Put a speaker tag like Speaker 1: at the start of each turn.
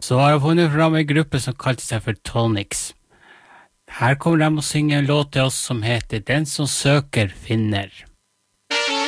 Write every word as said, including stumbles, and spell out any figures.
Speaker 1: Så har jeg funnet fram en gruppe som kalte seg for Tonics. Her kommer de å synge en låt til oss som heter Den som søker finner.